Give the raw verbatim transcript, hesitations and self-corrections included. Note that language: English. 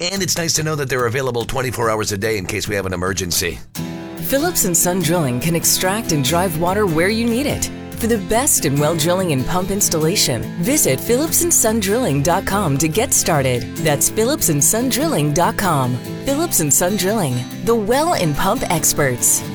And it's nice to know that they're available twenty-four hours a day in case we have an emergency. Phillips and Son Drilling can extract and drive water where you need it. For the best in well drilling and pump installation, visit phillips and son drilling dot com to get started. That's phillips and son drilling dot com. Phillips and Son Drilling, the well and pump experts.